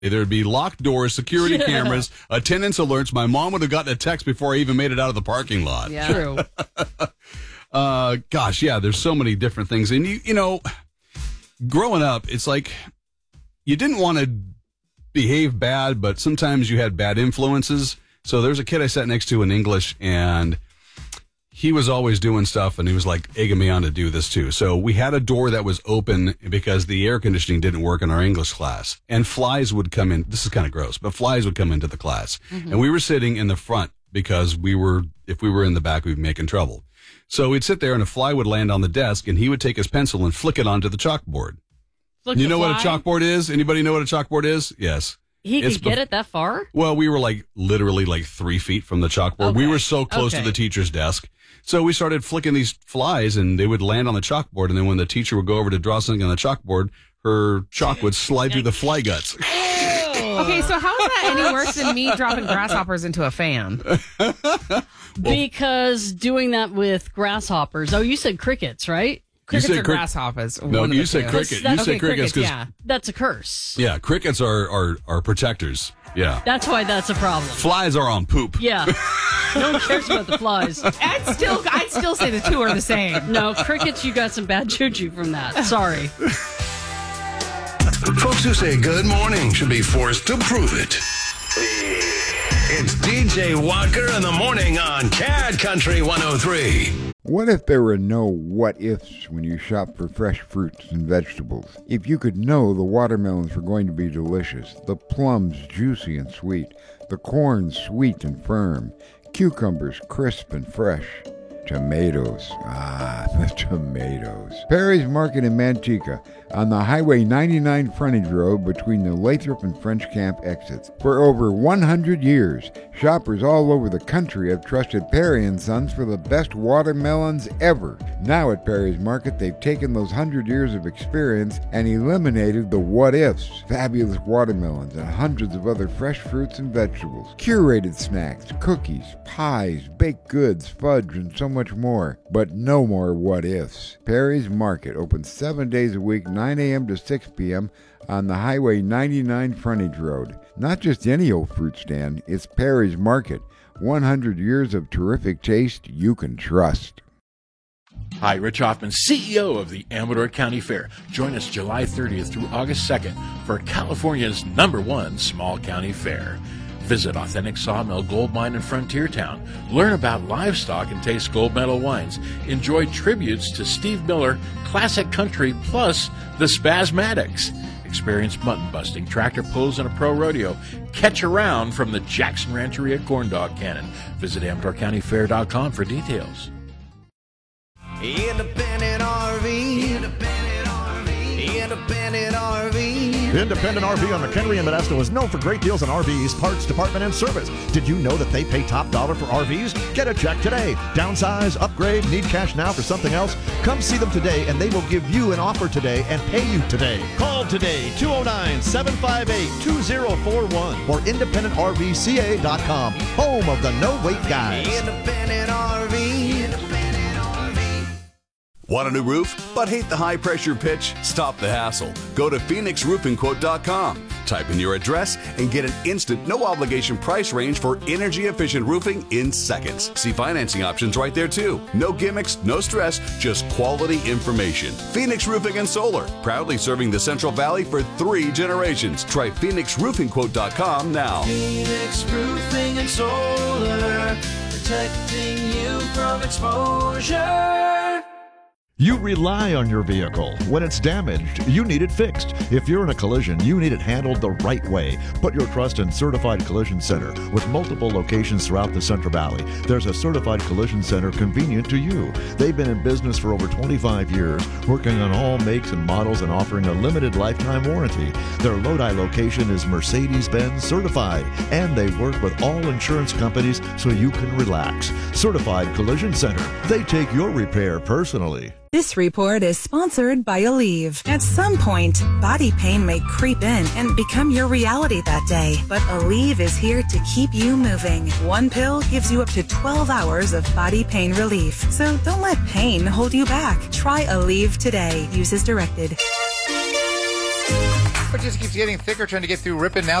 There'd be locked doors, security cameras, attendance alerts. My mom would have gotten a text before I even made it out of the parking lot. Yeah. True. Gosh, yeah, there's so many different things. And, you know, growing up, it's like you didn't want to behave bad, but sometimes you had bad influences. So there's a kid I sat next to in English, and he was always doing stuff, and he was like egging me on to do this too. So we had a door that was open because the air conditioning didn't work in our English class, and flies would come in. This is kind of gross, but flies would come into the class. And we were sitting in the front because if we were in the back, we'd be making trouble. So we'd sit there, and a fly would land on the desk, and he would take his pencil and flick it onto the chalkboard. You know what a chalkboard is? Anybody know what a chalkboard is? Yes. He could get it that far? Well, we were literally 3 feet from the chalkboard. Okay. We were so close to the teacher's desk. So we started flicking these flies, and they would land on the chalkboard. And then when the teacher would go over to draw something on the chalkboard, her chalk would slide through the fly guts. Okay, so how is that any worse than me dropping grasshoppers into a fan? Because doing that with grasshoppers. Oh, you said crickets, right? Crickets or grasshoppers? No, you said cricket. You said crickets because that's a curse. Yeah, crickets are protectors. Yeah, that's why that's a problem. Flies are on poop. Yeah, no one cares about the flies. I'd still say the two are the same. No, crickets, you got some bad juju from that. Sorry. Folks who say good morning should be forced to prove it. It's DJ Walker in the morning on Cad Country 103. What if there were no what-ifs when you shop for fresh fruits and vegetables? If you could know the watermelons were going to be delicious, the plums juicy and sweet, the corn sweet and firm, cucumbers crisp and fresh, tomatoes, the tomatoes. Perry's Market in Manteca on the Highway 99 frontage road between the Lathrop and French Camp exits. For over 100 years, shoppers all over the country have trusted Perry & Sons for the best watermelons ever. Now at Perry's Market, they've taken those 100 years of experience and eliminated the what-ifs. Fabulous watermelons and hundreds of other fresh fruits and vegetables. Curated snacks, cookies, pies, baked goods, fudge, and so much more. But no more what-ifs. Perry's Market opens 7 days a week, 9 a.m. to 6 p.m. on the Highway 99 frontage road. Not just any old fruit stand, it's Perry's Market. 100 years of terrific taste you can trust. Hi, Rich Hoffman, CEO of the Amador County Fair. Join us July 30th through August 2nd for California's #1 small county fair. Visit Authentic Sawmill Gold Mine in Frontier Town. Learn about livestock and taste gold medal wines. Enjoy tributes to Steve Miller, classic country, plus the Spasmatics. Experience mutton busting, tractor pulls, and a pro rodeo. Catch a round from the Jackson Rancheria Corn Dog Cannon. Visit AmadorCountyFair.com for details. Independent RV. Independent RV. Independent RV. Independent RV on McHenry and Modesto is known for great deals on RVs, parts, department, and service. Did you know that they pay top dollar for RVs? Get a check today. Downsize, upgrade, need cash now for something else? Come see them today, and they will give you an offer today and pay you today. Call today, 209-758-2041 or IndependentRVCA.com, home of the no-wait guys. Independent RV. Want a new roof, but hate the high-pressure pitch? Stop the hassle. Go to PhoenixRoofingQuote.com. Type in your address and get an instant, no-obligation price range for energy-efficient roofing in seconds. See financing options right there, too. No gimmicks, no stress, just quality information. Phoenix Roofing and Solar, proudly serving the Central Valley for 3 generations. Try PhoenixRoofingQuote.com now. Phoenix Roofing and Solar, protecting you from exposure. You rely on your vehicle. When it's damaged, you need it fixed. If you're in a collision, you need it handled the right way. Put your trust in Certified Collision Center. With multiple locations throughout the Central Valley, there's a Certified Collision Center convenient to you. They've been in business for over 25 years, working on all makes and models and offering a limited lifetime warranty. Their Lodi location is Mercedes-Benz certified, and they work with all insurance companies so you can relax. Certified Collision Center. They take your repair personally. This report is sponsored by Aleve. At some point, body pain may creep in and become your reality that day. But Aleve is here to keep you moving. One pill gives you up to 12 hours of body pain relief. So don't let pain hold you back. Try Aleve today. Use as directed. But just keeps getting thicker trying to get through Ripon. Now